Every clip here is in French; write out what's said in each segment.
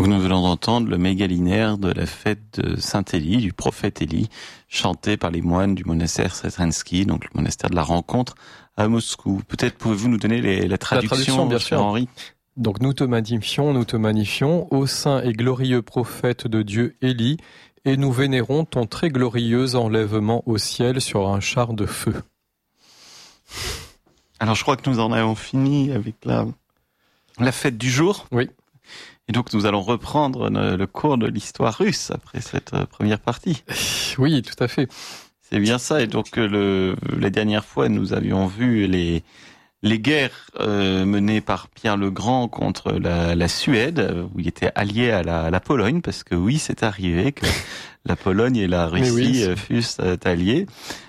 nous venons d'entendre le mégalinéaire de la fête de Saint-Élie, du prophète Élie, chanté par les moines du monastère Sretenski, donc le monastère de la rencontre à Moscou. Peut-être pouvez-vous nous donner la traduction, bien cher sûr. Henri? Donc nous te magnifions, ô saint et glorieux prophète de Dieu Élie, et nous vénérons ton très glorieux enlèvement au ciel sur un char de feu. Alors je crois que nous en avons fini avec la fête du jour. Oui. Et donc nous allons reprendre le cours de l'histoire russe après cette première partie. Oui, tout à fait. C'est bien ça. Et donc la dernière fois, nous avions vu les guerres menées par Pierre le Grand contre la Suède, où il était allié à la Pologne, parce que oui, c'est arrivé que la Pologne et la Russie fussent alliés.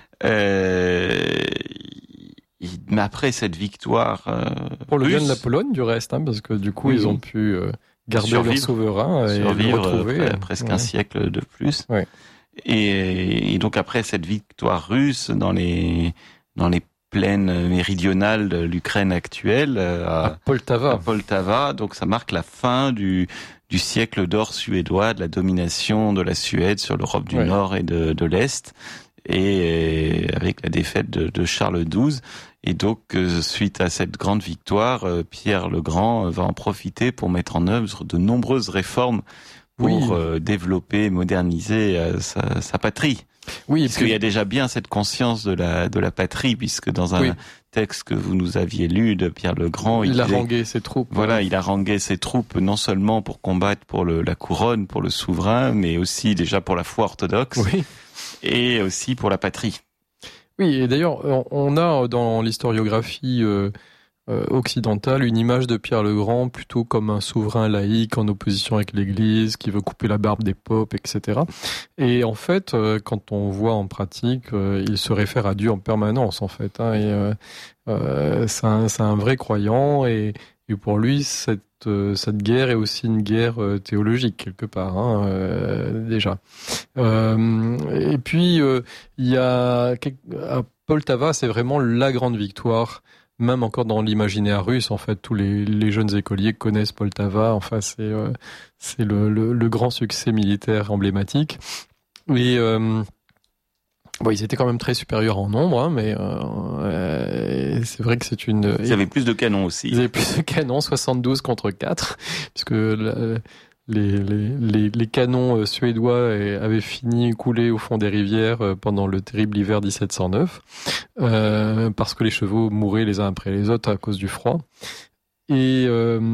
Mais après cette victoire pour le russe, bien de la Pologne, du reste, parce que du coup, ils ont pu garder leur souverain et le retrouver. Presque un siècle de plus. Ouais. Et donc après cette victoire russe dans les plaines méridionales de l'Ukraine actuelle, à Poltava, donc ça marque la fin du siècle d'or suédois, de la domination de la Suède sur l'Europe du Nord et de l'Est, et avec la défaite de Charles XII. Et donc, suite à cette grande victoire, Pierre le Grand va en profiter pour mettre en œuvre de nombreuses réformes pour développer, moderniser sa patrie. Oui, parce qu'il y a déjà bien cette conscience de la patrie, puisque dans un texte que vous nous aviez lu de Pierre le Grand, il haranguait ses troupes. Voilà, il haranguait ses troupes non seulement pour combattre pour la couronne, pour le souverain, mais aussi déjà pour la foi orthodoxe, et aussi pour la patrie. Oui, et d'ailleurs, on a dans l'historiographie occidentale une image de Pierre le Grand plutôt comme un souverain laïque en opposition avec l'Église, qui veut couper la barbe des popes, etc. Et en fait, quand on voit en pratique, il se réfère à Dieu en permanence, en fait. C'est un vrai croyant, et pour lui, cette guerre est aussi une guerre théologique quelque part, déjà. Et puis il y a à Poltava, c'est vraiment la grande victoire, même encore dans l'imaginaire russe. En fait, tous les jeunes écoliers connaissent Poltava. Enfin, c'est le grand succès militaire emblématique. Et ils étaient quand même très supérieurs en nombre, mais c'est vrai que c'est une... Ils avaient plus de canons aussi. Ils avaient plus de canons, 72 contre 4, puisque les canons suédois avaient fini coulés au fond des rivières pendant le terrible hiver 1709, parce que les chevaux mouraient les uns après les autres à cause du froid. Et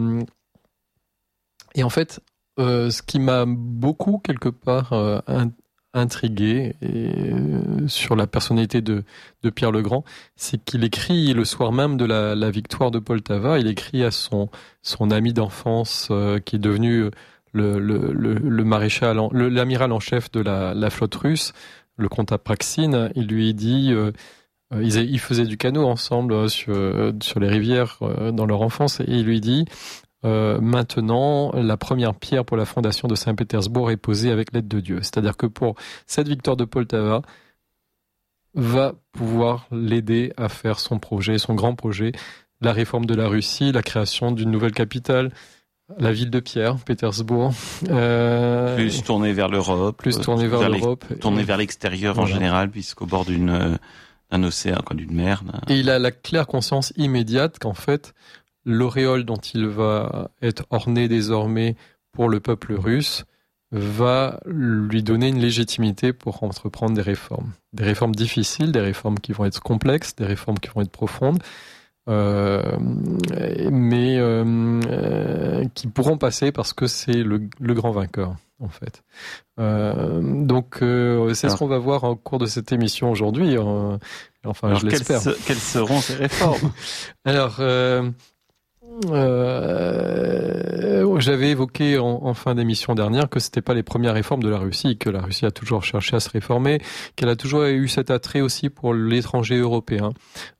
en fait, ce qui m'a beaucoup, quelque part, intrigué sur la personnalité de Pierre le Grand, c'est qu'il écrit le soir même de la victoire de Poltava, il écrit à son ami d'enfance qui est devenu le maréchal, l'amiral en chef de la flotte russe, le comte Apraxine. Il lui dit, ils faisaient du canot ensemble sur les rivières dans leur enfance, et il lui dit: maintenant, la première pierre pour la fondation de Saint-Pétersbourg est posée avec l'aide de Dieu. C'est-à-dire que pour cette victoire de Poltava va pouvoir l'aider à faire son grand projet, la réforme de la Russie, la création d'une nouvelle capitale, la ville de Pierre, Pétersbourg. Plus tournée vers l'Europe. Tournée vers l'extérieur en général, puisqu'au bord d'un océan, d'une mer. Et il a la claire conscience immédiate qu'en fait, l'auréole dont il va être orné désormais pour le peuple russe va lui donner une légitimité pour entreprendre des réformes difficiles, des réformes qui vont être complexes, des réformes qui vont être profondes, mais qui pourront passer parce que c'est le grand vainqueur, en fait. Donc c'est ce qu'on va voir au cours de cette émission aujourd'hui. Enfin, alors, je l'espère. Quelles seront ces réformes? Alors, j'avais évoqué en fin d'émission dernière que c'était pas les premières réformes de la Russie, que la Russie a toujours cherché à se réformer, qu'elle a toujours eu cet attrait aussi pour l'étranger européen.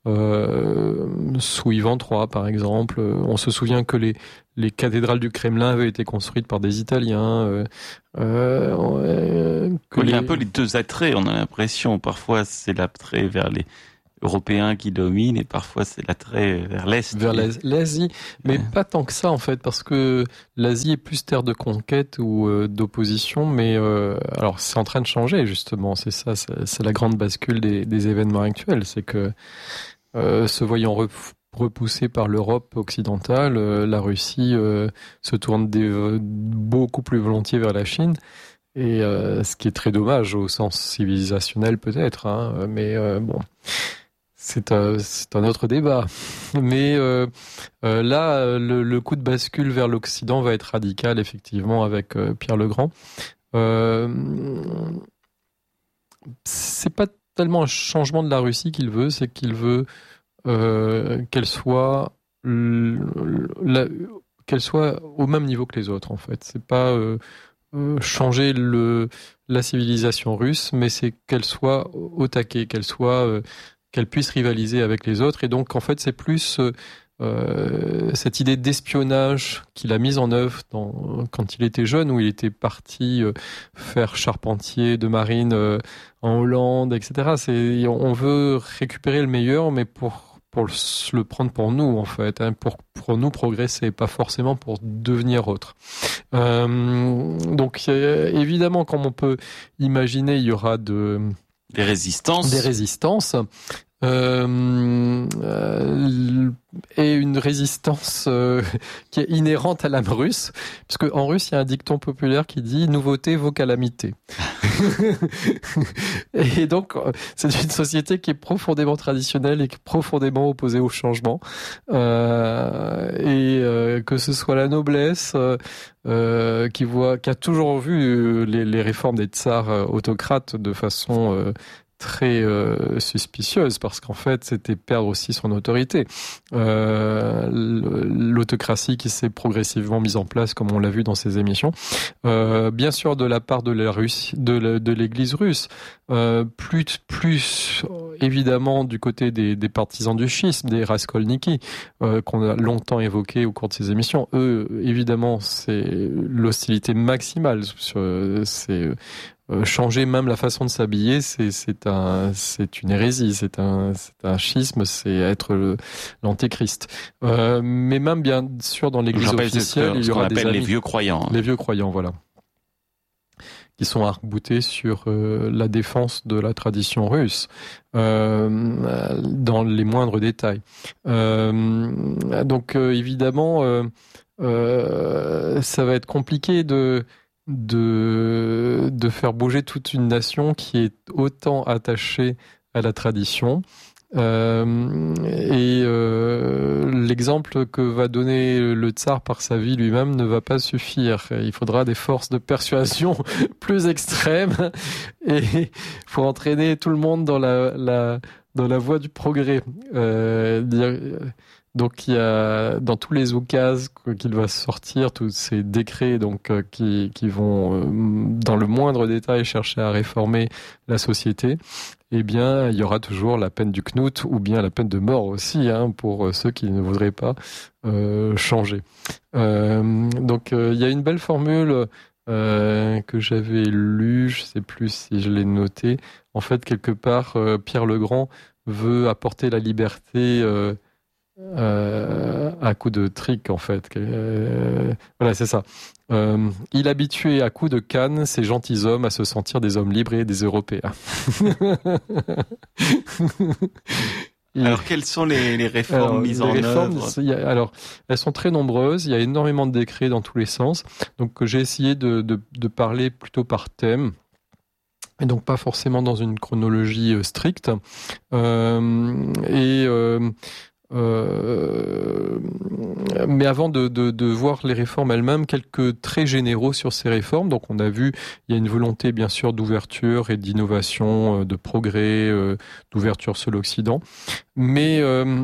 Sous Ivan III, par exemple, on se souvient que les cathédrales du Kremlin avaient été construites par des Italiens. Il y a un peu les deux attraits, on a l'impression. Parfois, c'est l'attrait vers européen qui domine, et parfois c'est l'attrait vers l'Est. Vers l'Asie, mais pas tant que ça en fait, parce que l'Asie est plus terre de conquête ou d'opposition, mais alors c'est en train de changer justement, c'est ça, c'est la grande bascule des événements actuels, c'est que se voyant repoussé par l'Europe occidentale, la Russie se tourne beaucoup plus volontiers vers la Chine, et ce qui est très dommage au sens civilisationnel peut-être, hein, mais bon, c'est un autre débat. Mais là, le coup de bascule vers l'Occident va être radical, effectivement, avec Pierre le Grand. C'est pas tellement un changement de la Russie qu'il veut, c'est qu'il veut qu'elle soit au même niveau que les autres, en fait. C'est pas changer la civilisation russe, mais c'est qu'elle soit au taquet, qu'elle puisse rivaliser avec les autres. Et donc, en fait, c'est plus cette idée d'espionnage qu'il a mise en œuvre quand il était jeune, où il était parti faire charpentier de marine en Hollande, etc. On veut récupérer le meilleur, mais pour le prendre pour nous, en fait, hein, pour nous progresser, pas forcément pour devenir autre. Donc, évidemment, comme on peut imaginer, il y aura des résistances. Et une résistance qui est inhérente à l'âme russe, puisque en russe il y a un dicton populaire qui dit « nouveauté vaut calamité ». Et donc c'est une société qui est profondément traditionnelle et qui est profondément opposée au changement, et que ce soit la noblesse qui a toujours vu les réformes des tsars autocrates de façon très suspicieuse, parce qu'en fait c'était perdre aussi son autorité. L'autocratie qui s'est progressivement mise en place, comme on l'a vu dans ces émissions, bien sûr de la part de la Russie, de l'Église russe, plus évidemment du côté des partisans du schisme, des Raskolniki, qu'on a longtemps évoqué au cours de ces émissions. Eux, évidemment, c'est l'hostilité maximale. C'est changer même la façon de s'habiller, c'est une hérésie, c'est un schisme, c'est être l'antéchrist. Mais même bien sûr dans l'Église officielle, il y aura des amis, les vieux croyants. Les vieux croyants, voilà, qui sont arc-boutés sur la défense de la tradition russe, dans les moindres détails. Donc évidemment, ça va être compliqué de faire bouger toute une nation qui est autant attachée à la tradition. L'exemple que va donner le tsar par sa vie lui-même ne va pas suffire. Il faudra des forces de persuasion plus extrêmes et pour entraîner tout le monde dans la voie du progrès. Donc il y a dans tous les oukases qu'il va sortir, tous ces décrets donc qui vont dans le moindre détail chercher à réformer la société. Eh bien, il y aura toujours la peine du knut ou bien la peine de mort aussi, hein, pour ceux qui ne voudraient pas changer. Donc il y a une belle formule que j'avais lue, je ne sais plus si je l'ai notée. En fait, quelque part, Pierre le Grand veut apporter la liberté à coup de trick, en fait. Voilà, c'est ça. Il habituait à coup de canne ces gentilshommes à se sentir des hommes libres et des Européens. Alors, quelles sont les réformes mises en œuvre ? Alors, elles sont très nombreuses. Il y a énormément de décrets dans tous les sens. Donc, j'ai essayé de parler plutôt par thème. Et donc, pas forcément dans une chronologie stricte. Mais avant de voir les réformes elles-mêmes, quelques traits généraux sur ces réformes. Donc on a vu, il y a une volonté bien sûr d'ouverture et d'innovation, de progrès, d'ouverture sur l'Occident. Mais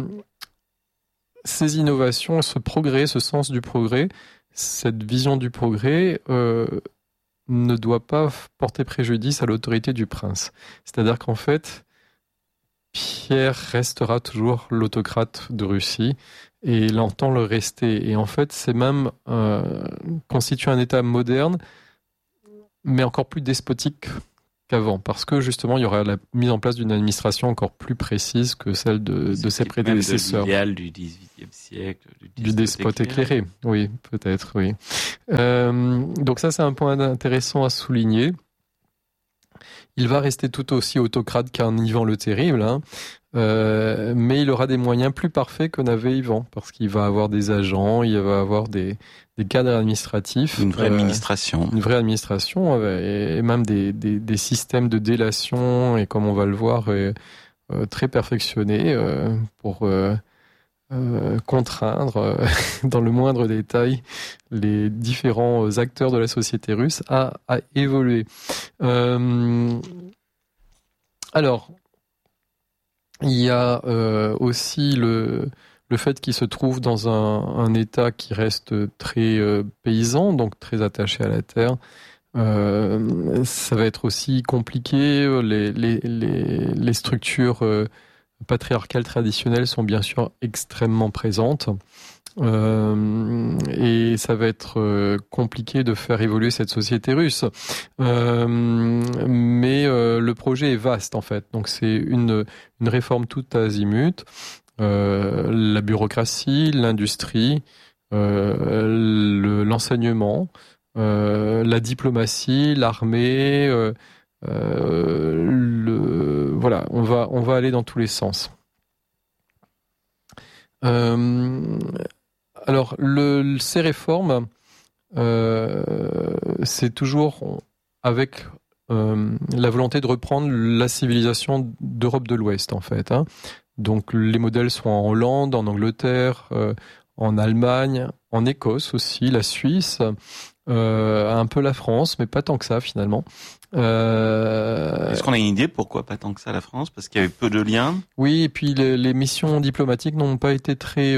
ces innovations, ce progrès, ce sens du progrès, cette vision du progrès ne doit pas porter préjudice à l'autorité du prince. C'est-à-dire qu'en fait, Pierre restera toujours l'autocrate de Russie et il entend le rester. Et en fait, c'est même constitue un État moderne, mais encore plus despotique qu'avant, parce que justement, il y aura la mise en place d'une administration encore plus précise que celle de ses prédécesseurs. L'idéal du XVIIIe siècle, du despote éclairé. Oui, peut-être, oui. Donc ça, c'est un point intéressant à souligner. Il va rester tout aussi autocrate qu'un Ivan le Terrible, hein. Mais il aura des moyens plus parfaits que n'avait Ivan, parce qu'il va avoir des agents, il va avoir des cadres administratifs. Une vraie administration. Une vraie administration, et même des systèmes de délation, et comme on va le voir, très perfectionnés pour contraindre dans le moindre détail les différents acteurs de la société russe à évoluer. Alors, il y a aussi le fait qu'il se trouve dans un état qui reste très paysan, donc très attaché à la terre. Ça va être aussi compliqué. Les structures patriarcales traditionnelles sont bien sûr extrêmement présentes. Et ça va être compliqué de faire évoluer cette société russe. Mais le projet est vaste en fait. Donc c'est une réforme tout azimut. La bureaucratie, l'industrie, l'enseignement, la diplomatie, l'armée. Voilà, on va aller dans tous les sens. Alors, ces réformes, c'est toujours avec la volonté de reprendre la civilisation d'Europe de l'Ouest, en fait, hein. Donc, les modèles sont en Hollande, en Angleterre, en Allemagne, en Écosse aussi, la Suisse, un peu la France, mais pas tant que ça, finalement. Est-ce qu'on a une idée pourquoi pas tant que ça la France? Parce qu'il y avait peu de liens. Oui, et puis les missions diplomatiques n'ont pas été très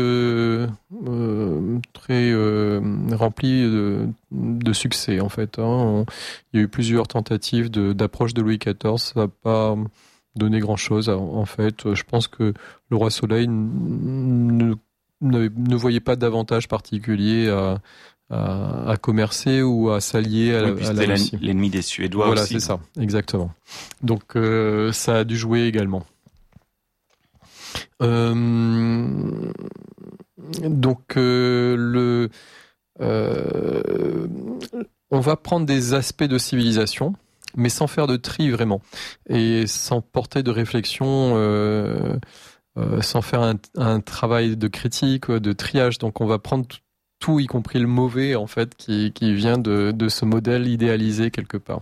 remplies de succès en fait, hein. Il y a eu plusieurs tentatives d'approche de Louis XIV, ça n'a pas donné grand-chose en fait. Je pense que le roi Soleil ne voyait pas d'avantage particulier à commercer ou à s'allier à la Russie. L'ennemi des Suédois voilà, aussi. Voilà, c'est ça, exactement. Donc ça a dû jouer également. Donc on va prendre des aspects de civilisation, mais sans faire de tri vraiment, et sans porter de réflexion, sans faire un travail de critique, de triage. Donc on va prendre tout, y compris le mauvais, en fait, qui vient de ce modèle idéalisé quelque part.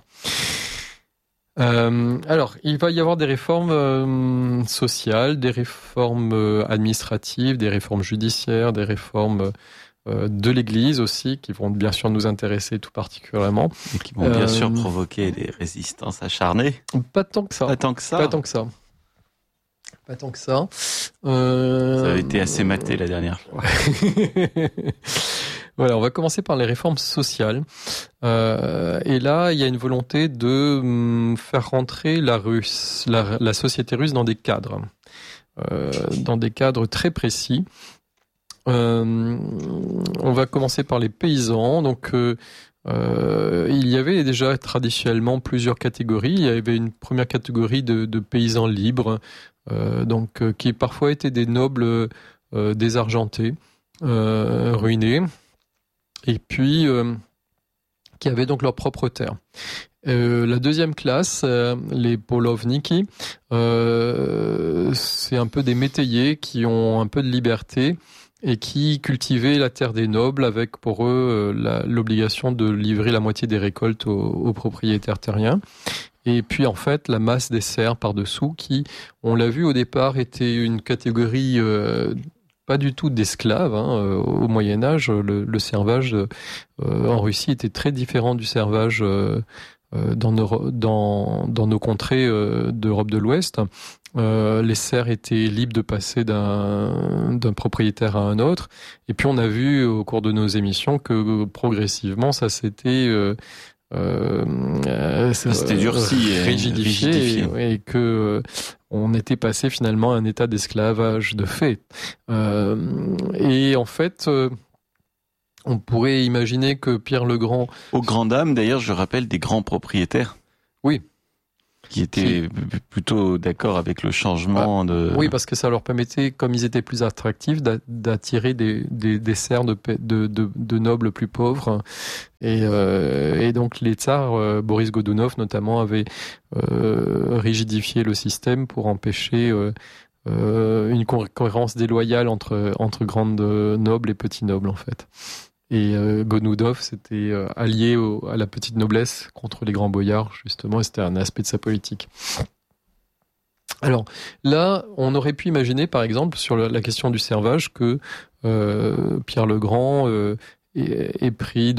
Alors, il va y avoir des réformes sociales, des réformes administratives, des réformes judiciaires, des réformes de l'Église aussi, qui vont bien sûr nous intéresser tout particulièrement. Et qui vont bien sûr provoquer des résistances acharnées. Pas tant que ça. Pas tant que ça. Pas tant que ça. Pas tant que ça. Ça avait été assez maté la dernière fois. Voilà, on va commencer par les réformes sociales. Et là, il y a une volonté de faire rentrer la société russe dans des cadres très précis. On va commencer par les paysans. Donc, il y avait déjà traditionnellement plusieurs catégories. Il y avait une première catégorie de paysans libres, qui parfois étaient des nobles désargentés, ruinés, et puis qui avaient donc leur propre terre. La deuxième classe, les polovniki, c'est un peu des métayers qui ont un peu de liberté et qui cultivaient la terre des nobles avec pour eux l'obligation de livrer la moitié des récoltes aux propriétaires terriens. Et puis en fait la masse des serfs par-dessous qui, on l'a vu au départ, était une catégorie pas du tout d'esclaves, hein. Au Moyen-Âge, le servage en Russie était très différent du servage dans nos contrées d'Europe de l'Ouest. Les serfs étaient libres de passer d'un propriétaire à un autre. Et puis on a vu au cours de nos émissions que progressivement ça s'était c'était durci, rigidifié. Et que on était passé finalement à un état d'esclavage de fait. Et en fait, on pourrait imaginer que Pierre le Grand... Aux grandes dames, d'ailleurs, je rappelle, des grands propriétaires. Oui. qui étaient plutôt d'accord avec le changement de... Oui, parce que ça leur permettait, comme ils étaient plus attractifs, d'attirer des serfs de nobles plus pauvres. Et donc les tsars, Boris Godunov notamment, avait rigidifié le système pour empêcher une concurrence déloyale entre grandes nobles et petits nobles, en fait. Et Godunov s'était allié à la petite noblesse contre les grands boyards, justement, et c'était un aspect de sa politique. Alors là, on aurait pu imaginer, par exemple, sur la question du servage, que Pierre le Grand est pris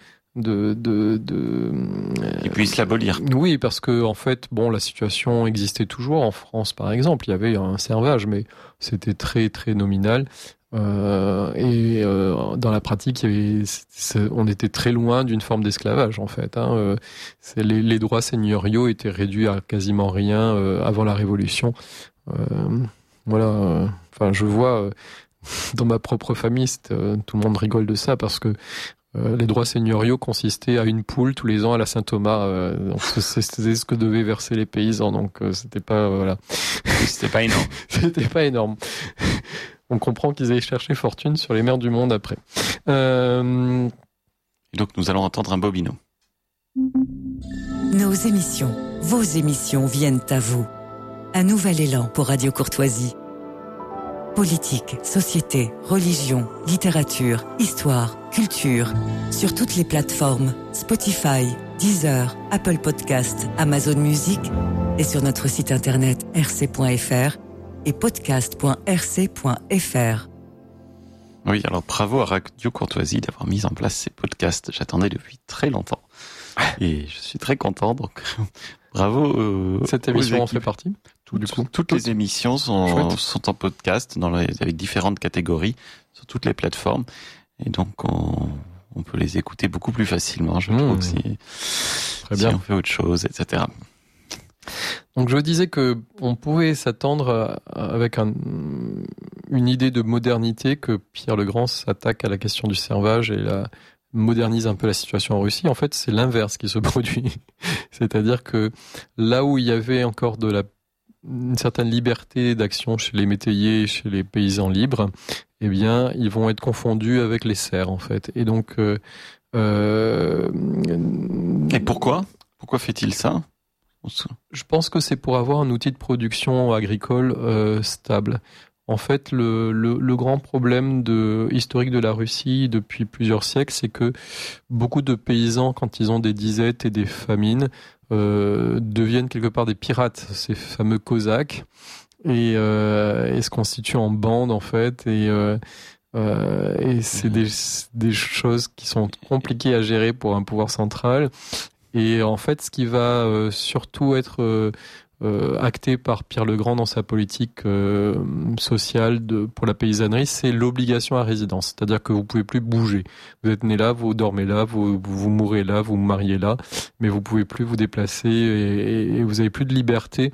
qu'il puisse l'abolir. Oui, parce que en fait, la situation existait toujours en France, par exemple. Il y avait un servage, mais c'était très très nominal. Dans la pratique, on était très loin d'une forme d'esclavage, en fait. Les droits seigneuriaux étaient réduits à quasiment rien avant la Révolution. Je vois dans ma propre famille, tout le monde rigole de ça parce que les droits seigneuriaux consistaient à une poule tous les ans à la Saint-Thomas. Donc c'était ce que devaient verser les paysans. Donc c'était pas c'était pas énorme. C'était pas énorme. On comprend qu'ils aient cherché fortune sur les mers du monde après. Et donc nous allons entendre un bobino. Nos émissions, vos émissions viennent à vous. Un nouvel élan pour Radio Courtoisie. Politique, société, religion, littérature, histoire, culture. Sur toutes les plateformes, Spotify, Deezer, Apple Podcast, Amazon Music et sur notre site internet rc.fr et podcast.rc.fr. Oui, alors bravo à Radio Courtoisie d'avoir mis en place ces podcasts. J'attendais depuis très longtemps et je suis très content. Donc bravo. Cette émission en fait partie. Toutes les émissions sont en podcast avec différentes catégories sur toutes les plateformes et donc on peut les écouter beaucoup plus facilement. Je trouve que si on fait autre chose, etc. Donc je disais que on pouvait s'attendre avec une idée de modernité que Pierre le Grand s'attaque à la question du servage et modernise un peu la situation en Russie. En fait, c'est l'inverse qui se produit. C'est-à-dire que là où il y avait encore une certaine liberté d'action chez les métayers, chez les paysans libres, eh bien, ils vont être confondus avec les serfs, en fait. Et donc... Et pourquoi fait-il ça ? Je pense que c'est pour avoir un outil de production agricole stable. En fait, le grand problème historique de la Russie depuis plusieurs siècles, c'est que beaucoup de paysans, quand ils ont des disettes et des famines, deviennent quelque part des pirates, ces fameux cosaques, et se constituent en bandes, en fait, et c'est des choses qui sont compliquées à gérer pour un pouvoir central. Et en fait, ce qui va surtout être acté par Pierre le Grand dans sa politique sociale pour la paysannerie, c'est l'obligation à résidence. C'est-à-dire que vous pouvez plus bouger. Vous êtes né là, vous dormez là, vous mourrez là, vous vous mariez là, mais vous pouvez plus vous déplacer et vous avez plus de liberté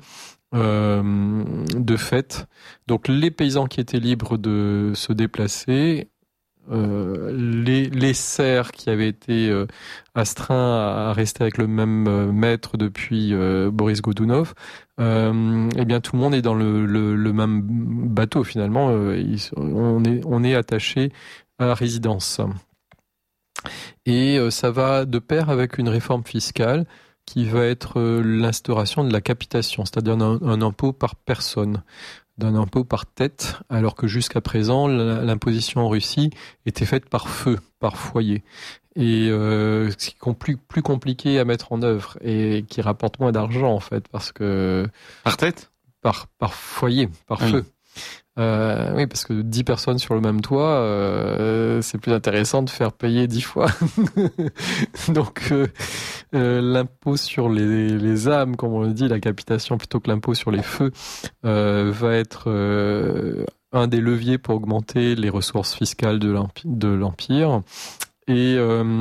de fait. Donc les paysans qui étaient libres de se déplacer, les serfs qui avaient été astreints à rester avec le même maître depuis Boris Godunov, eh bien tout le monde est dans le même bateau finalement. On est attaché à la résidence. Et ça va de pair avec une réforme fiscale qui va être l'instauration de la capitation, c'est-à-dire un impôt par personne, d'un impôt par tête, alors que jusqu'à présent, l'imposition en Russie était faite par feu, par foyer. Et ce qui est plus compliqué à mettre en œuvre et qui rapporte moins d'argent, en fait, parce que... Par tête ? Par foyer, par feu. Oui, parce que 10 personnes sur le même toit, c'est plus intéressant de faire payer 10 fois. Donc, l'impôt sur les âmes, comme on le dit, la capitation plutôt que l'impôt sur les feux, va être un des leviers pour augmenter les ressources fiscales de l'Empire. Et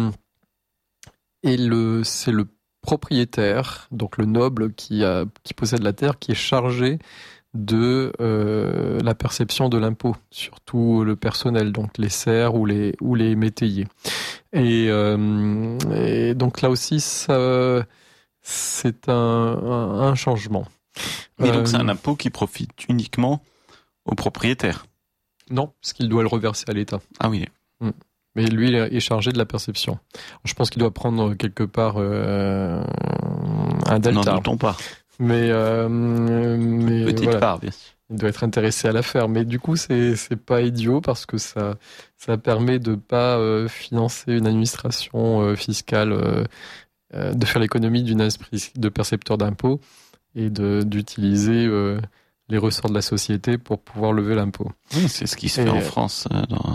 c'est le propriétaire, donc le noble qui possède la terre, qui est chargé de la perception de l'impôt, surtout le personnel, donc les serfs ou les métayers. Et donc là aussi, ça c'est un changement. Mais donc c'est un impôt qui profite uniquement aux propriétaires. Non, parce qu'il doit le reverser à l'État. Ah oui. Mais lui, il est chargé de la perception. Je pense qu'il doit prendre quelque part un delta. N'en doutons pas. Mais petite part, bien sûr. Il doit être intéressé à l'affaire. Mais du coup, c'est pas idiot parce que ça permet de pas financer une administration fiscale, de faire l'économie d'une esprit de percepteur d'impôts et d'utiliser les ressorts de la société pour pouvoir lever l'impôt. Oui, c'est ce qui se fait en France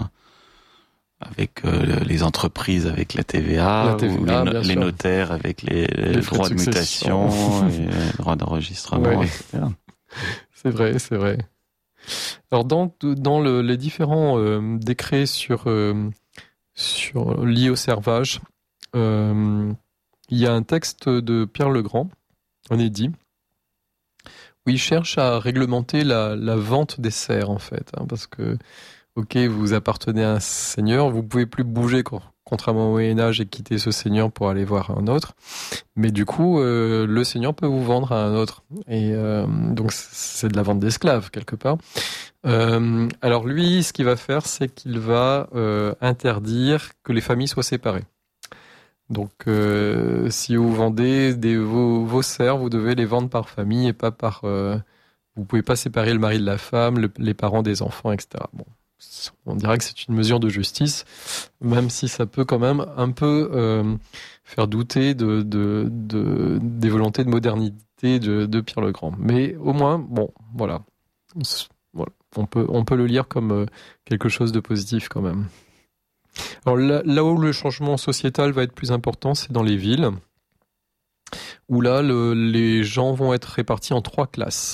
avec les entreprises avec la TVA, ou les notaires avec les droits de mutation, et les droits d'enregistrement, etc. C'est vrai. Alors dans les différents décrets sur liés au servage, il y a un texte de Pierre Legrand, un édit, où il cherche à réglementer la vente des serfs, en fait, parce que ok, vous appartenez à un seigneur, vous pouvez plus bouger contrairement au Moyen-Âge et quitter ce seigneur pour aller voir un autre. Mais du coup, le seigneur peut vous vendre à un autre. Et donc, c'est de la vente d'esclaves, quelque part. Alors lui, ce qu'il va faire, c'est qu'il va interdire que les familles soient séparées. Donc, si vous vendez vos serfs, vous devez les vendre par famille et pas par... vous pouvez pas séparer le mari de la femme, les parents des enfants, etc. Bon. On dirait que c'est une mesure de justice, même si ça peut quand même un peu faire douter des volontés de modernité de Pierre Legrand. Mais au moins, bon, voilà. On peut le lire comme quelque chose de positif quand même. Alors là où le changement sociétal va être plus important, c'est dans les villes, où là, les gens vont être répartis en 3 classes.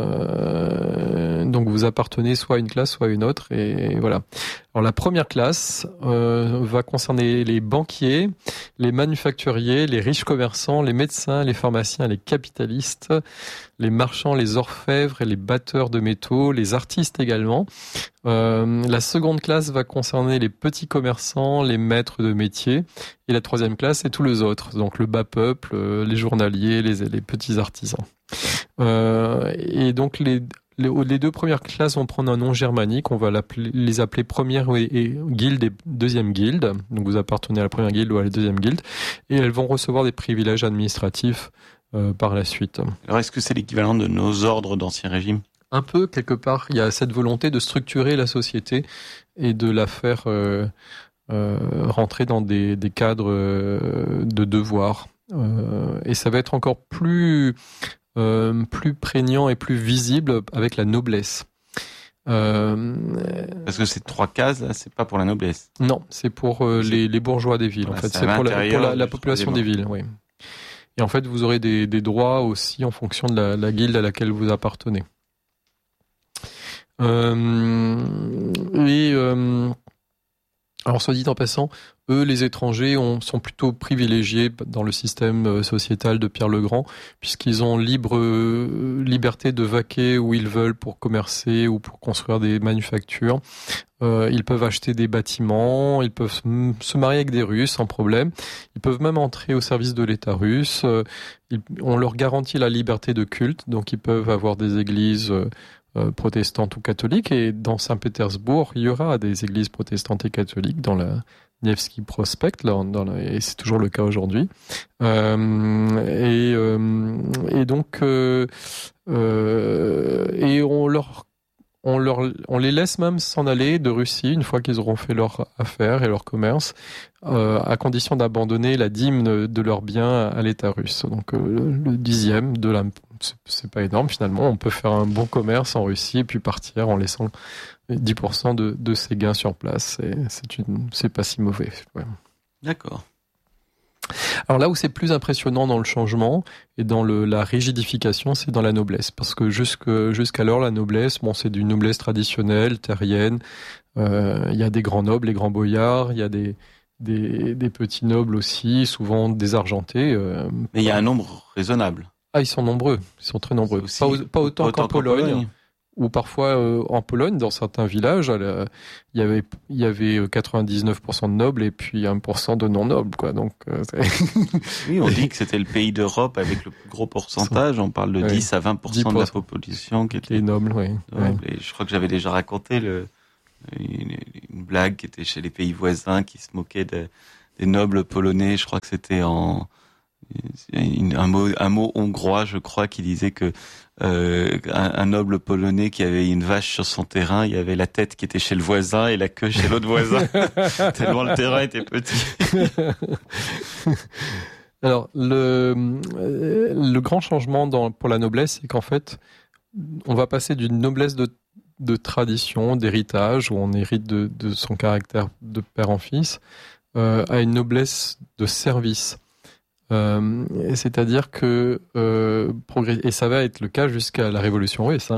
Donc vous appartenez soit à une classe, soit à une autre, et voilà. Alors la première classe va concerner les banquiers, les manufacturiers, les riches commerçants, les médecins, les pharmaciens, les capitalistes, les marchands, les orfèvres et les batteurs de métaux, les artistes également. La seconde classe va concerner les petits commerçants, les maîtres de métier, et la troisième classe, c'est tous les autres, donc le bas peuple, les journaliers, les petits artisans. Et donc les 2 premières classes vont prendre un nom germanique, on va les appeler première et guilde et deuxième guilde, donc vous appartenez à la première guilde ou à la deuxième guilde, et elles vont recevoir des privilèges administratifs par la suite. Alors est-ce que c'est l'équivalent de nos ordres d'Ancien Régime ? Un peu, quelque part, il y a cette volonté de structurer la société et de la faire rentrer dans des cadres de devoirs. Et ça va être encore plus prégnant et plus visible avec la noblesse. Parce que ces 3 cases, là, c'est pas pour la noblesse. Non, c'est pour les bourgeois des villes. Voilà, en fait, c'est pour la population des villes. Oui. Et en fait, vous aurez des droits aussi en fonction de la guilde à laquelle vous appartenez. Alors, soit dit en passant, eux, les étrangers, sont plutôt privilégiés dans le système sociétal de Pierre Legrand, puisqu'ils ont liberté de vaquer où ils veulent pour commercer ou pour construire des manufactures. Ils peuvent acheter des bâtiments, ils peuvent se marier avec des Russes sans problème. Ils peuvent même entrer au service de l'État russe. On leur garantit la liberté de culte, donc ils peuvent avoir des églises protestantes ou catholiques, et dans Saint-Pétersbourg, il y aura des églises protestantes et catholiques dans la Nevski Prospect, et c'est toujours le cas aujourd'hui. Et donc, et on les laisse même s'en aller de Russie une fois qu'ils auront fait leur affaire et leur commerce, à condition d'abandonner la dîme de leurs biens à l'État russe. Donc le 10e de l'impôt. C'est pas énorme finalement. On peut faire un bon commerce en Russie et puis partir en laissant 10% de ses gains sur place. C'est pas si mauvais. Ouais. D'accord. Alors là où c'est plus impressionnant dans le changement et dans la rigidification, c'est dans la noblesse. Parce que jusqu'alors, la noblesse, c'est d'une noblesse traditionnelle, terrienne. Il y a des grands nobles, les grands boyards, il y a des petits nobles aussi, souvent désargentés. Mais il y a un nombre raisonnable. Ah, ils sont nombreux, ils sont très nombreux. Pas autant qu'en Pologne. ou parfois en Pologne, dans certains villages, il y avait 99% de nobles et puis 1% de non nobles, quoi. Donc oui, on dit que c'était le pays d'Europe avec le plus gros pourcentage. On parle de 10 à 20% de la population qui était noble. Oui. Et je crois que j'avais déjà raconté une blague qui était chez les pays voisins qui se moquait des nobles polonais. Je crois que c'était un mot hongrois, je crois, qui disait que un noble polonais qui avait une vache sur son terrain, il y avait la tête qui était chez le voisin et la queue chez l'autre voisin, tellement le terrain était petit. Alors, le grand changement pour la noblesse, c'est qu'en fait, on va passer d'une noblesse de tradition, d'héritage, où on hérite de son caractère de père en fils, à une noblesse de service. C'est-à-dire que et ça va être le cas jusqu'à la Révolution russe.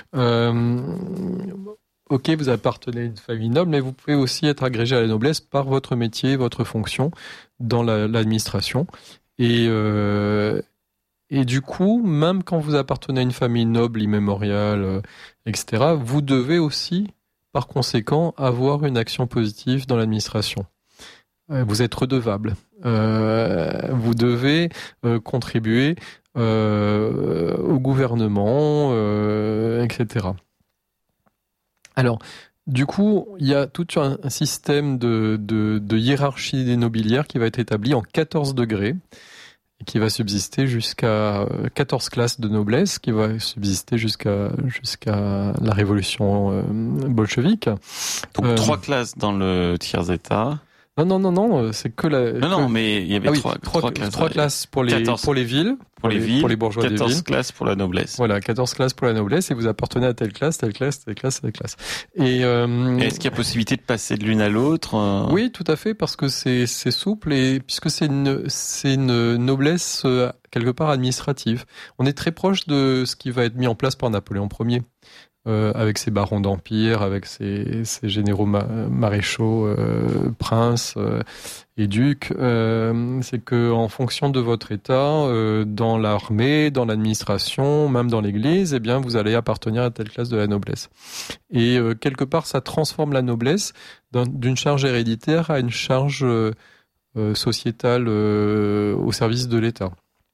Ok, vous appartenez à une famille noble, mais vous pouvez aussi être agrégé à la noblesse par votre métier, votre fonction dans l'administration. Et du coup, même quand vous appartenez à une famille noble, immémoriale, etc., vous devez aussi, par conséquent, avoir une action positive dans l'administration. Vous êtes redevable. Vous devez contribuer au gouvernement, etc. Alors, du coup, il y a tout un système de hiérarchie nobiliaire qui va être établi en 14 degrés, et qui va subsister jusqu'à 14 classes de noblesse, qui va subsister jusqu'à la révolution bolchevique. Donc 3 classes dans le tiers-état. Non, c'est que la... Non, mais il y avait trois classes. 3 classes pour les villes. Pour les bourgeois des villes. 14 classes pour la noblesse. Voilà, 14 classes pour la noblesse, et vous appartenez à telle classe. Et est-ce qu'il y a possibilité de passer de l'une à l'autre? Oui, tout à fait, parce que c'est souple, et puisque c'est une noblesse quelque part administrative. On est très proche de ce qui va être mis en place par Napoléon Ier. Avec ses barons d'empire, avec ses généraux maréchaux, princes et ducs, c'est que en fonction de votre état, dans l'armée, dans l'administration, même dans l'église, eh bien vous allez appartenir à telle classe de la noblesse. Et quelque part, ça transforme la noblesse d'une charge héréditaire à une charge sociétale au service de l'État.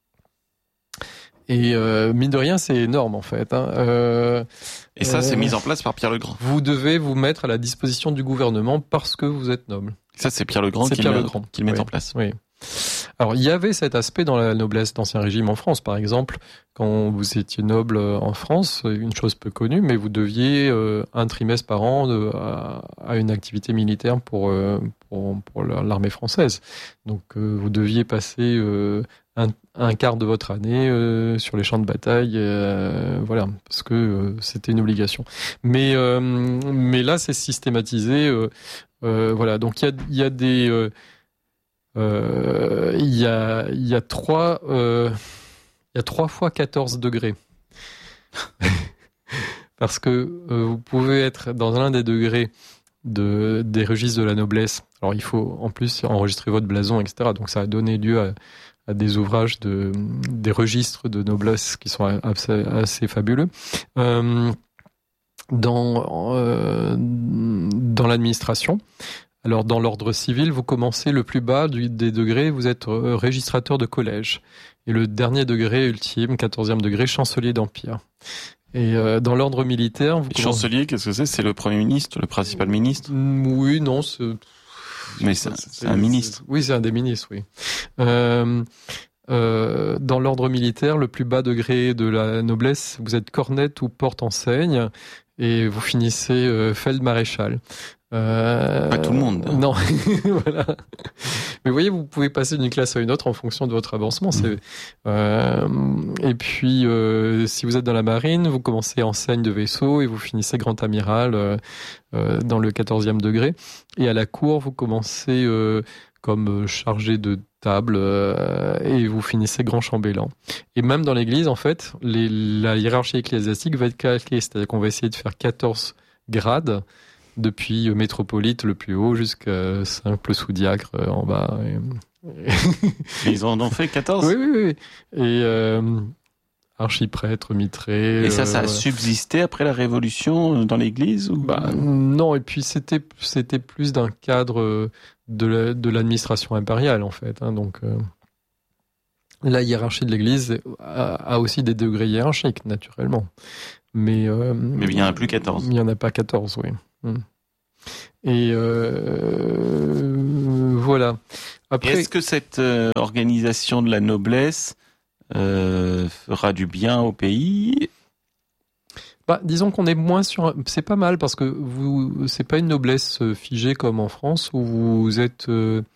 Et mine de rien, c'est énorme en fait. Et ça, c'est mis en place par Pierre le Grand. Vous devez vous mettre à la disposition du gouvernement parce que vous êtes noble. Ça, c'est Pierre le Grand qui le met en place. Oui. Alors, il y avait cet aspect dans la noblesse d'Ancien Régime en France. Par exemple, quand vous étiez noble en France, une chose peu connue, mais vous deviez un trimestre par an à une activité militaire pour l'armée française. Donc, vous deviez passer un quart de votre année sur les champs de bataille, voilà, parce que c'était une obligation. Mais là, c'est systématisé. Voilà, donc il y a des il y a 3 fois 14 degrés. Parce que vous pouvez être dans l'un des degrés des registres de la noblesse. Alors il faut en plus enregistrer votre blason, etc. Donc ça a donné lieu à des ouvrages des registres de noblesse qui sont assez fabuleux. Dans l'administration, alors dans l'ordre civil, vous commencez le plus bas des degrés, vous êtes registrateur de collège. Et le dernier degré ultime, 14e degré, chancelier d'empire. Et dans l'ordre militaire... Chancelier, qu'est-ce que c'est? C'est le Premier ministre, le principal ministre? Oui, non, mais c'est un ministre. Oui, c'est un des ministres, oui. Dans l'ordre militaire, le plus bas degré de la noblesse, vous êtes cornette ou porte-enseigne, et vous finissez feld-maréchal. Pas tout le monde. Non, voilà. Mais vous voyez, vous pouvez passer d'une classe à une autre en fonction de votre avancement. Et puis, si vous êtes dans la marine, vous commencez enseigne de vaisseau et vous finissez grand amiral dans le 14e degré. Et à la cour, vous commencez comme chargé de table et vous finissez grand chambellan. Et même dans l'église, en fait, la hiérarchie ecclésiastique va être calquée. C'est-à-dire qu'on va essayer de faire 14 grades depuis métropolite le plus haut jusqu'à simple sous-diacre en bas. Ils en ont fait 14 ? Oui. Et archiprêtre, mitré. Et ça a subsisté après la Révolution dans l'Église ou... Non, et puis c'était plus d'un cadre de l'administration impériale en fait. Donc la hiérarchie de l'Église a aussi des degrés hiérarchiques naturellement. Mais il n'y en a plus 14. Il n'y en a pas 14, oui. Et voilà. Après, est-ce que cette organisation de la noblesse fera du bien au pays ? Disons qu'on est moins sur. C'est pas mal parce que c'est pas une noblesse figée comme en France où vous êtes.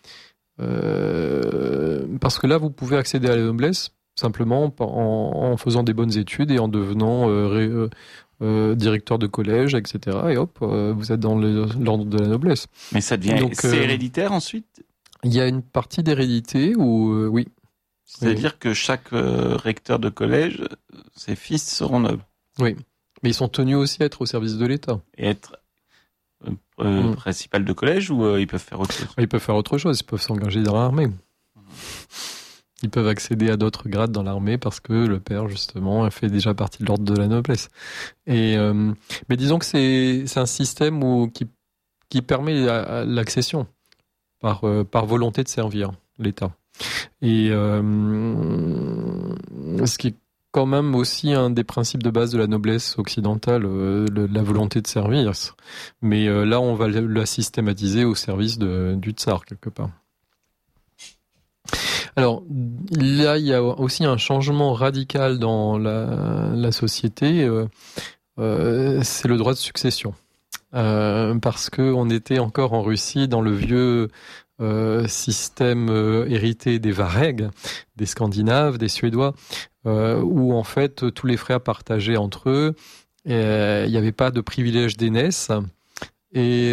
Parce que là, vous pouvez accéder à la noblesse simplement en faisant des bonnes études et en devenant directeur de collège, etc. Et hop, vous êtes dans l'ordre de la noblesse. Mais ça devient... c'est héréditaire ensuite ? Il y a une partie d'hérédité où, oui. C'est-à-dire que chaque recteur de collège, ses fils seront nobles. Oui, mais ils sont tenus aussi à être au service de l'État. Et être principal de collège ou ils peuvent faire autre chose ? Ils peuvent faire autre chose, ils peuvent s'engager dans l'armée. Ils peuvent accéder à d'autres grades dans l'armée parce que le père, justement, fait déjà partie de l'ordre de la noblesse. Mais disons que c'est un système qui permet l'accession par volonté de servir l'État. Et ce qui est quand même aussi un des principes de base de la noblesse occidentale, la volonté de servir. Mais là, on va la systématiser au service du tsar, quelque part. Alors, là, il y a aussi un changement radical dans la société, c'est le droit de succession. Parce qu'on était encore en Russie dans le vieux système hérité des Varegs, des Scandinaves, des Suédois, où en fait tous les frères partageaient entre eux, il n'y avait pas de privilège d'aînesse. Et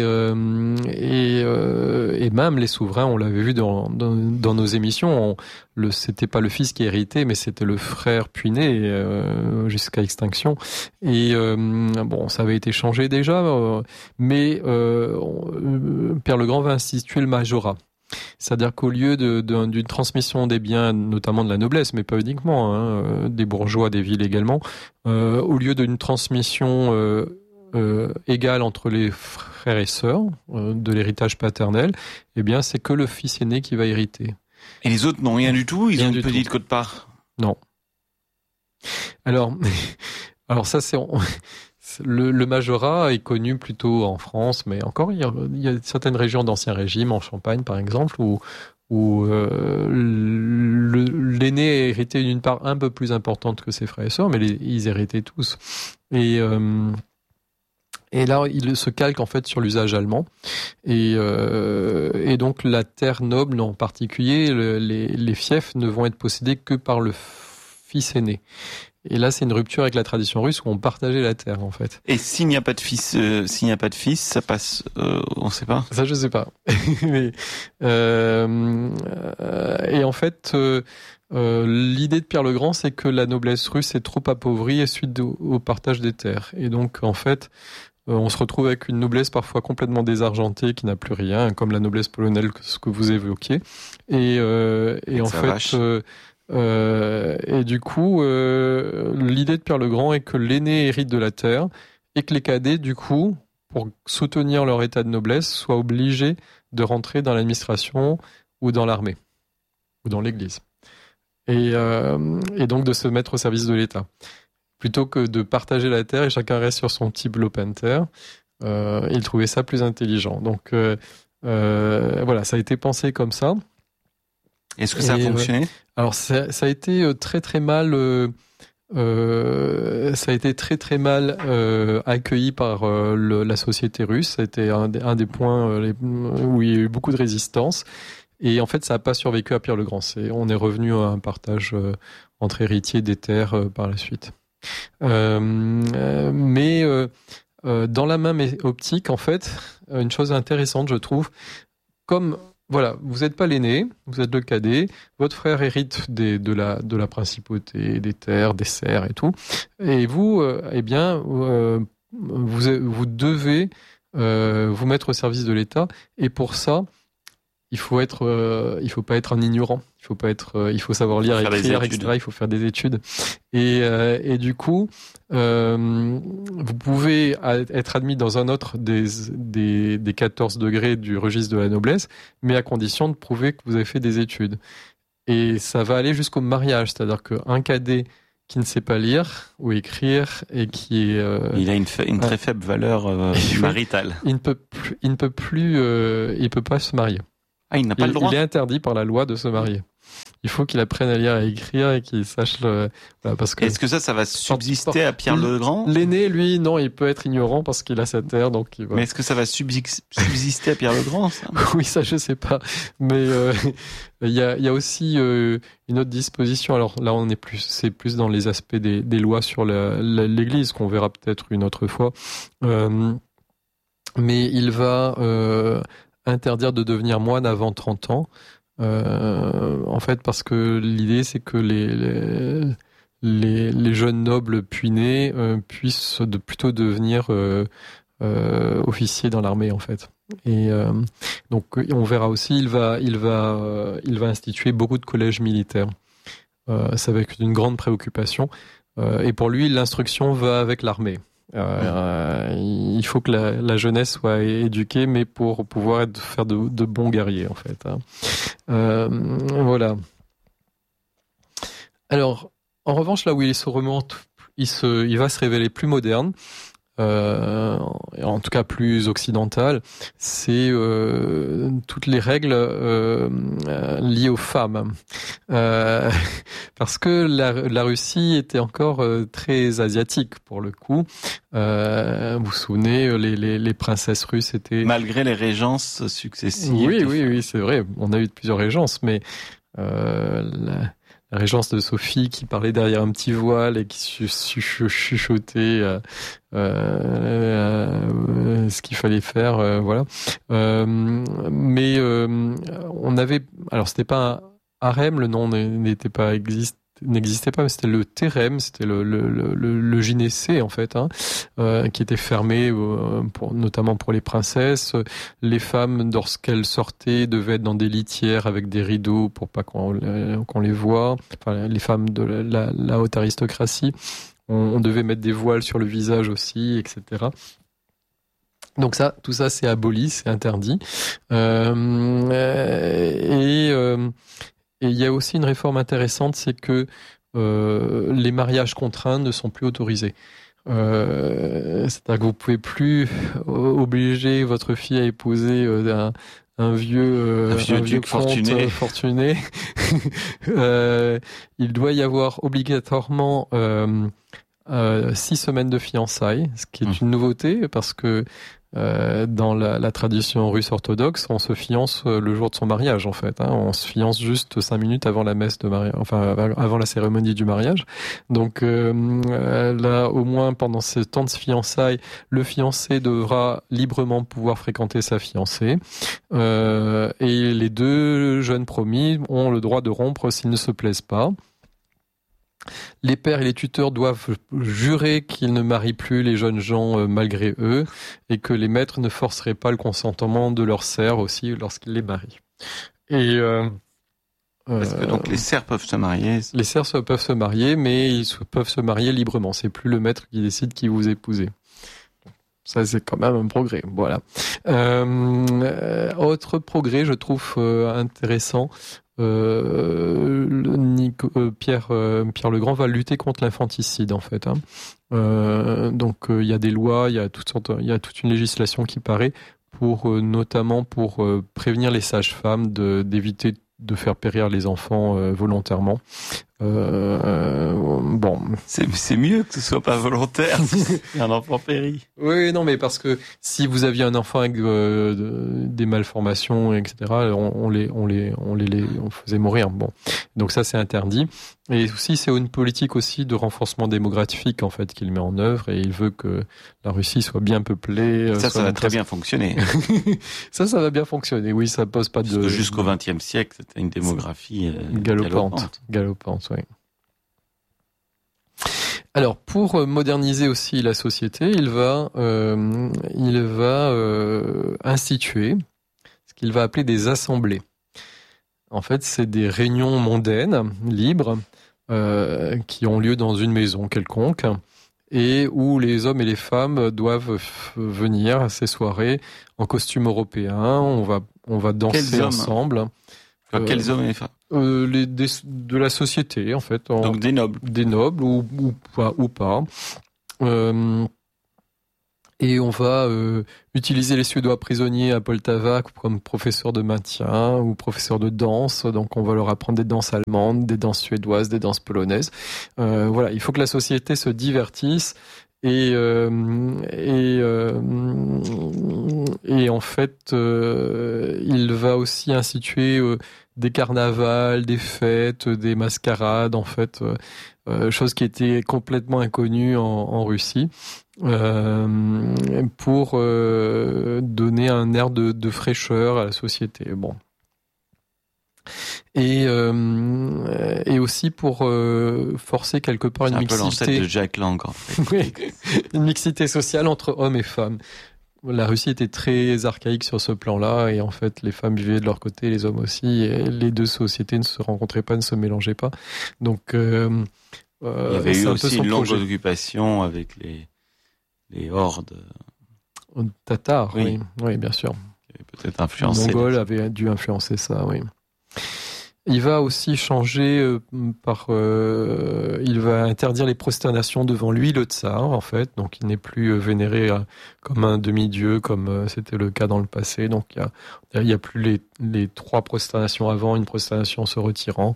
même les souverains, on l'avait vu dans nos émissions, c'était pas le fils qui héritait, mais c'était le frère puis né jusqu'à extinction. Et ça avait été changé déjà, mais Pierre le Grand va instituer le majorat. C'est-à-dire qu'au lieu d'une transmission des biens, notamment de la noblesse, mais pas uniquement, des bourgeois, des villes également, au lieu d'une transmission égale entre les frères et sœurs de l'héritage paternel, eh bien c'est que le fils aîné qui va hériter. Et les autres n'ont rien du tout ? Ils ont une petite quote-part ? Non. Alors ça c'est le majorat est connu plutôt en France, mais encore il y a certaines régions d'Ancien Régime, en Champagne par exemple, où l'aîné héritait d'une part un peu plus importante que ses frères et sœurs, mais ils héritaient tous. Et là, il se calque en fait sur l'usage allemand. Et donc la terre noble en particulier, les fiefs ne vont être possédés que par le fils aîné. Et là, c'est une rupture avec la tradition russe où on partageait la terre en fait. Et s'il n'y a pas de fils, ça passe, on ne sait pas. Ça, je sais pas. Mais, et en fait, l'idée de Pierre le Grand, c'est que la noblesse russe est trop appauvrie suite au partage des terres. Et donc, en fait, on se retrouve avec une noblesse parfois complètement désargentée qui n'a plus rien, comme la noblesse polonaise, ce que vous évoquiez. Et en fait, et du coup, l'idée de Pierre le Grand est que l'aîné hérite de la terre et que les cadets, du coup, pour soutenir leur état de noblesse, soient obligés de rentrer dans l'administration ou dans l'armée ou dans l'église. Et donc de se mettre au service de l'État. Plutôt que de partager la terre et chacun reste sur son petit lopin de terre, il trouvait ça plus intelligent. Donc voilà, ça a été pensé comme ça. Est-ce que ça a fonctionné ? Alors ça a été très très mal. Ça a été très très mal accueilli par la société russe. C'était un des points où il y a eu beaucoup de résistance. Et en fait, ça n'a pas survécu à Pierre le Grand. On est revenu à un partage entre héritiers des terres par la suite. Mais dans la même optique, en fait, une chose intéressante, je trouve, comme voilà, vous n'êtes pas l'aîné, vous êtes le cadet, votre frère hérite de la principauté, des terres, des serfs et tout, et vous, eh bien, vous devez vous mettre au service de l'État, et pour ça, il faut pas être un ignorant. Il faut savoir lire, écrire, etc. Il faut faire des études. Et du coup, vous pouvez être admis dans un autre des 14 degrés du registre de la noblesse, mais à condition de prouver que vous avez fait des études. Et ça va aller jusqu'au mariage, c'est-à-dire qu'un cadet qui ne sait pas lire ou écrire et qui est... il a une très faible valeur maritale. Il ne peut pas se marier. Ah, il n'a pas le droit. Il est interdit par la loi de se marier. Il faut qu'il apprenne à lire et à écrire et qu'il sache parce que. Est-ce que ça va subsister à Pierre le Grand? L'aîné, lui, non, il peut être ignorant parce qu'il a sa terre, donc il va... Mais est-ce que ça va subsister à Pierre le Grand, ça? Oui, ça, je sais pas. Mais il y a aussi une autre disposition. Alors là, c'est plus dans les aspects des lois sur l'Église qu'on verra peut-être une autre fois. Mais il va interdire de devenir moine avant 30 ans. En fait, parce que l'idée, c'est que les jeunes nobles puinés puissent plutôt devenir officiers dans l'armée, en fait. Et donc, on verra aussi, il va instituer beaucoup de collèges militaires. C'est avec une grande préoccupation. Et pour lui, l'instruction va avec l'armée. Il faut que la jeunesse soit éduquée, mais pour pouvoir faire de bons guerriers, en fait. Voilà. Alors, en revanche, là où il se remonte, il va se révéler plus moderne, en tout cas plus occidental, c'est toutes les règles liées aux femmes, parce que la Russie était encore très asiatique pour le coup. Vous vous souvenez, les princesses russes étaient, malgré les régences successives. Oui, c'est vrai. On a eu plusieurs régences, mais la régence de Sophie qui parlait derrière un petit voile et qui chuchotait ce qu'il fallait faire, voilà. Mais on avait, alors c'était pas un harem, le nom n'existait pas, mais c'était le terem, c'était le gynécée en fait, qui était fermé notamment pour les princesses. Les femmes, lorsqu'elles sortaient, devaient être dans des litières avec des rideaux pour pas qu'on les voit. Enfin, les femmes de la haute aristocratie, on devait mettre des voiles sur le visage aussi, etc. Donc tout ça c'est aboli, c'est interdit. Et il y a aussi une réforme intéressante, c'est que les mariages contraints ne sont plus autorisés. C'est-à-dire que vous pouvez plus obliger votre fille à épouser un vieux comte fortuné. Il doit y avoir obligatoirement 6 semaines de fiançailles, ce qui est une nouveauté parce que dans la tradition russe orthodoxe, on se fiance le jour de son mariage en fait. On se fiance juste 5 minutes avant la messe de mariage, enfin avant la cérémonie du mariage. Donc là, au moins pendant ce temps de fiançailles, le fiancé devra librement pouvoir fréquenter sa fiancée, et les deux jeunes promis ont le droit de rompre s'ils ne se plaisent pas. Les pères et les tuteurs doivent jurer qu'ils ne marient plus les jeunes gens malgré eux et que les maîtres ne forceraient pas le consentement de leurs serfs aussi lorsqu'ils les marient. Et parce que donc les serfs peuvent se marier. Les serfs peuvent se marier, mais ils peuvent se marier librement. C'est plus le maître qui décide qui vous épousez. Ça, c'est quand même un progrès. Voilà. Autre progrès, je trouve intéressant. Pierre le Grand va lutter contre l'infanticide en fait. Donc il y a des lois, il y a toute une législation qui paraît notamment pour prévenir les sages-femmes d'éviter de faire périr les enfants volontairement. Bon, c'est mieux que ce soit pas volontaire. Un enfant périt. Oui, non, mais parce que si vous aviez un enfant avec des malformations, etc., on faisait mourir. Bon, donc ça c'est interdit. Et aussi c'est une politique aussi de renforcement démographique en fait qu'il met en œuvre et il veut que la Russie soit bien peuplée. Ça va très bien fonctionner. Ça va bien fonctionner. Oui, ça pose pas de. Parce que jusqu'au XXe siècle, c'était une démographie galopante. Oui. Alors, pour moderniser aussi la société, il va instituer ce qu'il va appeler des assemblées. En fait, c'est des réunions mondaines, libres, qui ont lieu dans une maison quelconque, et où les hommes et les femmes doivent venir à ces soirées en costume européen. On va danser ensemble. Quels hommes et les femmes de la société, en fait. Donc des nobles. Des nobles ou pas. Et on va utiliser les Suédois prisonniers à Poltava comme professeurs de maintien ou professeurs de danse. Donc on va leur apprendre des danses allemandes, des danses suédoises, des danses polonaises. Voilà, il faut que la société se divertisse et en fait il va aussi instituer des carnavals, des fêtes, des mascarades, en fait, chose qui était complètement inconnue en Russie, pour donner un air de fraîcheur à la société. Bon. Et aussi pour forcer quelque part une mixité. C'est un peu l'ancêtre de Jack Lang, en fait. Oui, une mixité sociale entre hommes et femmes. La Russie était très archaïque sur ce plan-là, et en fait, les femmes vivaient de leur côté, les hommes aussi, et les deux sociétés ne se rencontraient pas, ne se mélangeaient pas. Donc, il y avait eu aussi une longue occupation avec les hordes tatars, oui, bien sûr. Qui avait peut-être influencé. Les Mongols avaient dû influencer ça, oui. Il va aussi changer il va interdire les prosternations devant lui, le tsar, en fait. Donc, il n'est plus vénéré comme un demi-dieu, comme c'était le cas dans le passé. Donc, il y a plus les 3 prosternations avant, une prosternation se retirant.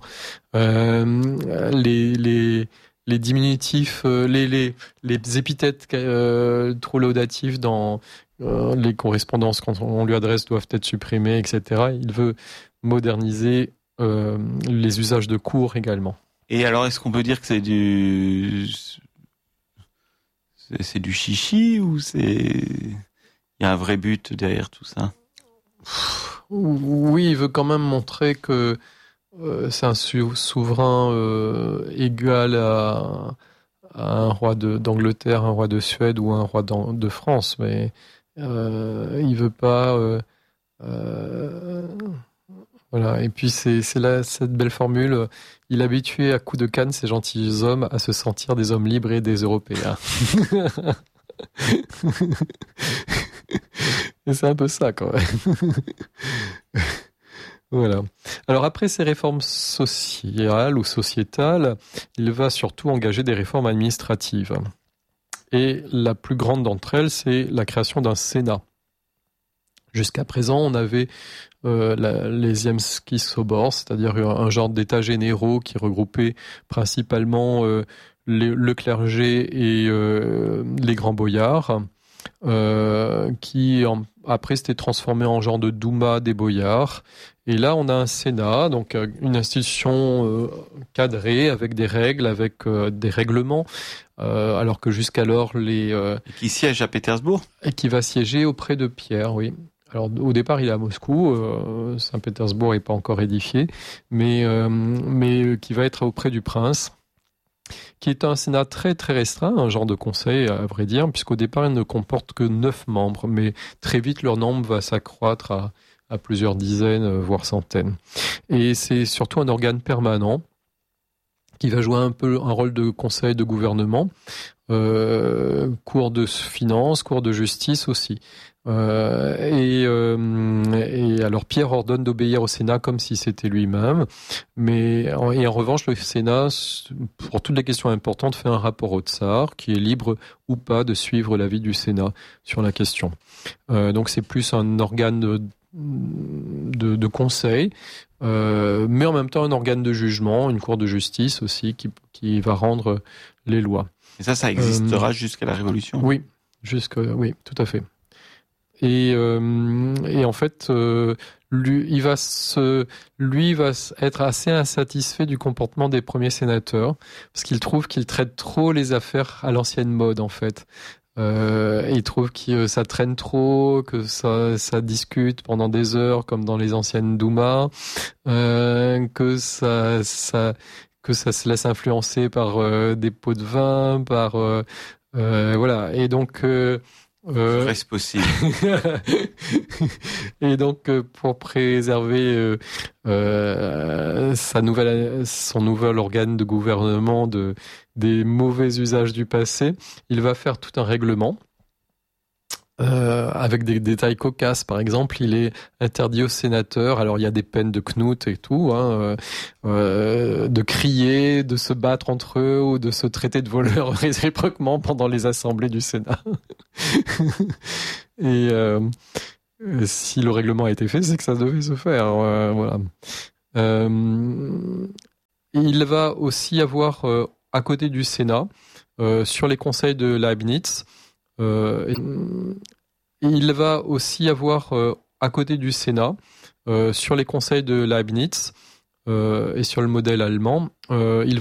Les diminutifs, les épithètes trop laudatifs dans les correspondances quand on lui adresse doivent être supprimées, etc. Il veut moderniser les usages de cours également. Et alors, est-ce qu'on peut dire que c'est du chichi ou il y a un vrai but derrière tout ça? Oui, il veut quand même montrer que c'est un souverain égal à un roi d'Angleterre, un roi de Suède ou un roi de France, mais il veut pas. Voilà. Et puis c'est là cette belle formule. Il habituait à coups de canne ces gentilshommes à se sentir des hommes libres et des Européens. Et c'est un peu ça quand même. Voilà. Alors après ces réformes sociales ou sociétales, il va surtout engager des réformes administratives. Et la plus grande d'entre elles, c'est la création d'un Sénat. Jusqu'à présent, on avait les Zemskis Sobors, c'est-à-dire un genre d'états généraux qui regroupait principalement le clergé et les grands boyards, qui après s'était transformé en genre de Douma des boyards. Et là, on a un Sénat, donc une institution cadrée avec des règles, avec des règlements, alors que jusqu'alors qui siège à Pétersbourg et qui va siéger auprès de Pierre, oui. Alors au départ, il est à Moscou, Saint-Pétersbourg n'est pas encore édifié, mais qui va être auprès du prince, qui est un Sénat très très restreint, un genre de conseil à vrai dire, puisqu'au départ, il ne comporte que 9 membres, mais très vite leur nombre va s'accroître à plusieurs dizaines, voire centaines. Et c'est surtout un organe permanent qui va jouer un peu un rôle de conseil de gouvernement, cour de finances, cour de justice aussi. Et alors Pierre ordonne d'obéir au Sénat comme si c'était lui-même, et en revanche le Sénat, pour toutes les questions importantes, fait un rapport au tsar qui est libre ou pas de suivre l'avis du Sénat sur la question. Donc c'est plus un organe de conseil, mais en même temps un organe de jugement, une cour de justice aussi qui va rendre les lois. Et ça existera jusqu'à la Révolution? Oui, oui, tout à fait. Et en fait, lui va être assez insatisfait du comportement des premiers sénateurs, parce qu'il trouve qu'ils traitent trop les affaires à l'ancienne mode, en fait. Il trouve que ça traîne trop, que ça discute pendant des heures, comme dans les anciennes Doumas, que ça se laisse influencer par des pots de vin, par voilà. Et donc Reste possible. Et donc, pour préserver son nouvel organe de gouvernement des mauvais usages du passé, il va faire tout un règlement. Avec des détails cocasses, par exemple, il est interdit aux sénateurs, alors il y a des peines de knout et tout, de crier, de se battre entre eux ou de se traiter de voleurs réciproquement pendant les assemblées du Sénat. Et si le règlement a été fait, c'est que ça devait se faire. Voilà. Il va aussi avoir à côté du Sénat, sur les conseils de Leibniz, il va aussi avoir à côté du Sénat, sur les conseils de Leibniz et sur le modèle allemand, il